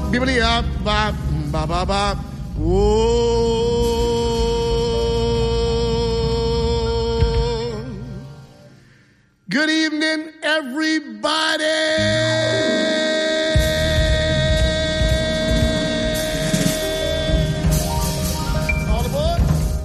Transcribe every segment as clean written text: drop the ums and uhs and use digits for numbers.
Bibbidi up, bop, bop, bop, bop. Whoa. Good evening, everybody. All aboard.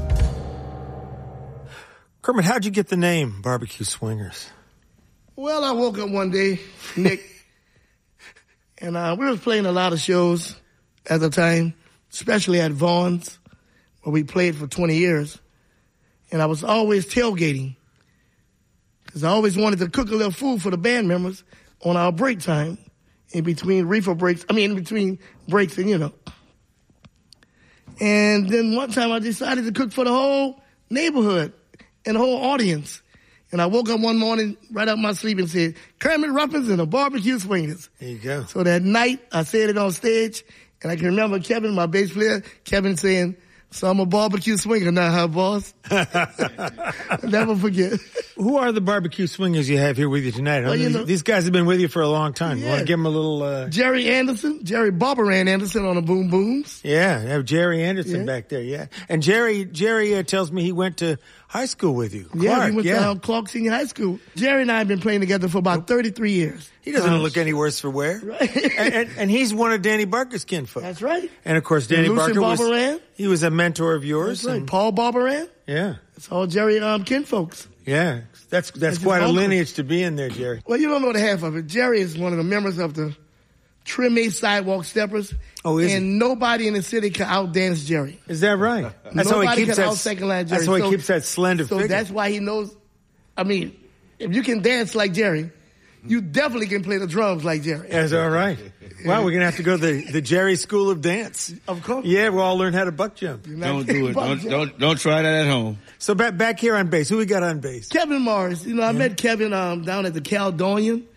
Kermit, how'd you get the name Barbecue Swingers? Well, I woke up one day, Nick, and we was playing a lot of shows at the time, especially at Vaughn's, where we played for 20 years. And I was always tailgating, because I always wanted to cook a little food for the band members on our break time, in between breaks, and, you know. And then one time I decided to cook for the whole neighborhood and the whole audience. And I woke up one morning right out of my sleep and said, Kermit Ruffins and the Barbecue Swingers. There you go. So that night, I said it on stage, and I can remember Kevin, my bass player, Kevin saying, so I'm a barbecue swinger now, huh, boss? I'll never forget. Who are the barbecue swingers you have here with you tonight? Well, these guys have been with you for a long time. Yeah. You want to give them a little... Jerry Barberan Anderson on the boom booms. Yeah, have Jerry Anderson back there, yeah. And Jerry tells me he went to high school with you. Clark, yeah, we went to Clark Senior High School. Jerry and I have been playing together for about 33 years. He doesn't look any worse for wear. Right. and he's one of Danny Barker's kinfolk. That's right. And of course, Danny Barker Barberan. He was a mentor of yours. That's right. Paul Barberan. Yeah. It's all Jerry kinfolks. Yeah. That's quite a lineage to be in there, Jerry. Well, you don't know the half of it. Jerry is one of the members of the Trim A Sidewalk Steppers. Oh, is and he? nobody in the city can outdance Jerry. Is that right? That's nobody how he keeps can that out-second line Jerry. That's why he keeps that slender so figure. That's why he knows. I mean, if you can dance like Jerry, you definitely can play the drums like Jerry. That's all right. Wow, we're going to have to go to the Jerry School of Dance. Of course. Yeah, we'll all learn how to buck jump. Don't do it. Don't try that at home. So back here on bass, who we got on bass? Kevin Morris. You know, I met Kevin down at the Caledonian.